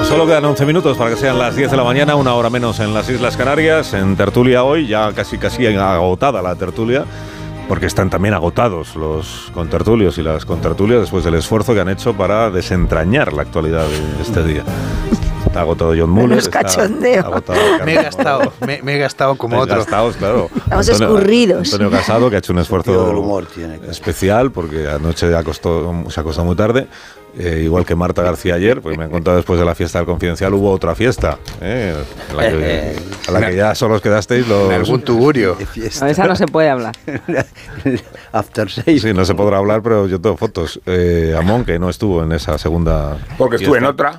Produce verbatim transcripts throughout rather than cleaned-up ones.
Solo quedan once minutos para que sean las diez de la mañana, una hora menos en las Islas Canarias. En tertulia hoy, ya casi casi agotada la tertulia, porque están también agotados los contertulios y las contertulias después del esfuerzo que han hecho para desentrañar la actualidad de este día. Está agotado John Muller. Los cachondeo. Me he gastado, me, me he gastado como otro. Gastados, claro. Estamos Antonio, escurridos. Antonio Casado, que ha hecho un esfuerzo del humor tiene, claro. especial, porque anoche acostó, se acostó muy tarde. Eh, igual que Marta García ayer, pues me han contado después de la fiesta del Confidencial hubo otra fiesta, eh, a, la que, a la que ya solo os quedasteis los... En algún tugurio. A esa no se puede hablar. After seis. Sí, no se podrá hablar, pero yo tengo fotos. Eh, Amón, que no estuvo en esa segunda... Porque estuve en fiesta. otra.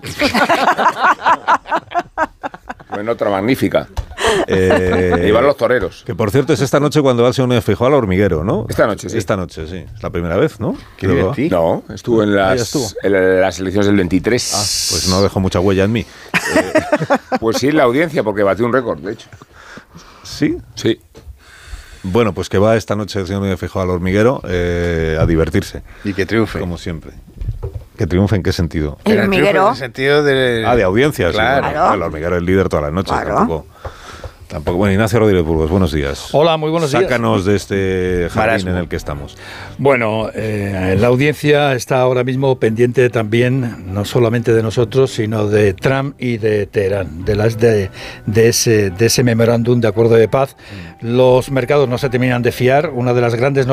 Estuve en otra magnífica. Eh, Iban los toreros. Que por cierto es esta noche cuando va el señor Feijóo al Hormiguero, ¿no? Esta noche, sí. Esta noche, sí. Es la primera vez, ¿no? Qué divertido. No, estuvo en Ah, ya las, estuvo. en las elecciones del veintitrés. Ah, pues no dejó mucha huella en mí. Eh, pues sí, en la audiencia, porque batió un récord, de hecho. ¿Sí? Sí. Bueno, pues que va esta noche el señor Feijóo al Hormiguero eh, a divertirse, Y que triunfe. como siempre. ¿Que triunfe en qué sentido? El Pero triunfe hormiguero. En el sentido de... Ah, de audiencias. Claro. Sí, bueno, el Hormiguero es el líder todas las noches. Claro. Tampoco, tampoco. Bueno, Ignacio Rodríguez Burgos, buenos días. Hola, muy buenos días. Sácanos de este jardín Marasmo. en el que estamos. Bueno, eh, la audiencia está ahora mismo pendiente también, no solamente de nosotros, sino de Trump y de Teherán, de, las de, de ese, de ese memorándum de acuerdo de paz. Los mercados no se terminan de fiar. Una de las grandes